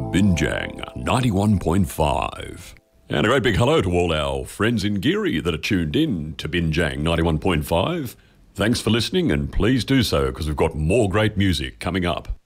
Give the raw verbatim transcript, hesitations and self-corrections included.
Binjang ninety-one point five. And a great big hello to all our friends in Geary that are tuned in to Binjang ninety-one point five. Thanks for listening, and please do so because we've got more great music coming up.